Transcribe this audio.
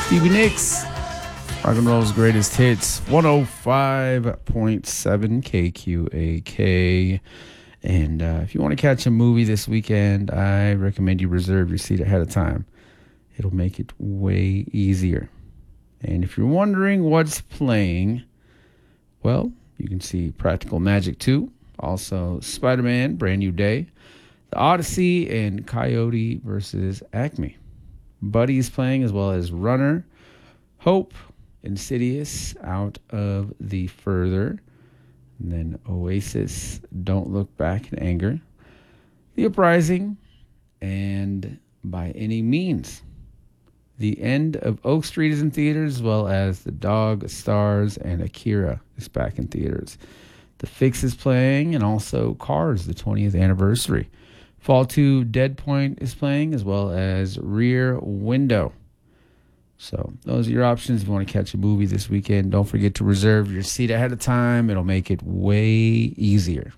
Stevie Nicks, rock and roll's greatest hits, 105.7 KQAK. And if you want to catch a movie this weekend, I recommend you reserve your seat ahead of time. It'll make it way easier. And if you're wondering what's playing, well, you can see Practical Magic 2, also Spider-Man, Brand New Day, The Odyssey, and Coyote versus Acme. Buddy's playing, as well as Runner, Hope, Insidious, Out of the Further, and then Oasis, Don't Look Back in Anger, The Uprising, and By Any Means. The End of Oak Street is in theaters, as well as The Dog, Stars, and Akira is back in theaters. The Fix is playing, and also Cars, the 20th anniversary. Fall 2 Dead Point is playing, as well as Rear Window. So those are your options if you want to catch a movie this weekend. Don't forget to reserve your seat ahead of time. It'll make it way easier.